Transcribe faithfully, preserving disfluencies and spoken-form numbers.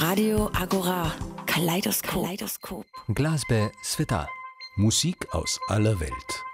Radio Agora, Kaleidoskop. Kaleidoskop. Glazbe Sveta. Musik aus aller Welt.